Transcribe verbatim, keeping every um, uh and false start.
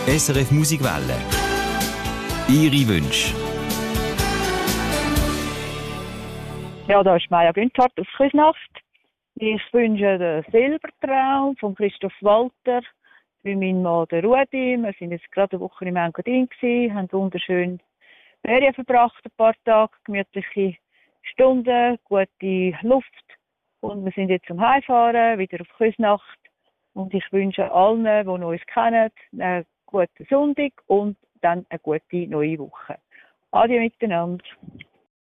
S R F Musikwelle. Ihre Wünsche. Ja, da ist Maja Günthard aus Küsnacht. Ich wünsche den Silbertraum von Christoph Walter für meinen Mann, den Rudi. Wir sind jetzt gerade eine Woche im Engadin gewesen, haben wunderschön Ferien verbracht, ein paar Tage, gemütliche Stunden, gute Luft. Und wir sind jetzt am Heimfahren, wieder auf Küsnacht. Und ich wünsche allen, die uns kennen, einen guten Sonntag und dann eine gute neue Woche. Adieu miteinander.